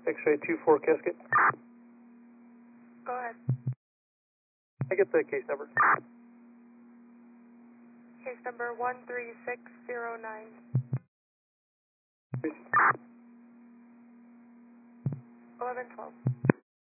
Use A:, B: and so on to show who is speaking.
A: X-ray 24 casket.
B: Go ahead.
A: I get the case number.
B: Case number 13609. 1112.